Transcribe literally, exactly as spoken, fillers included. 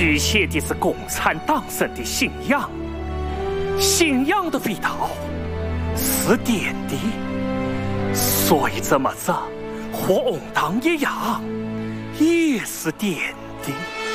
曲线的是共产党人的信仰，信仰的味道是点的，所以这么着和翁堂一样，也是点的。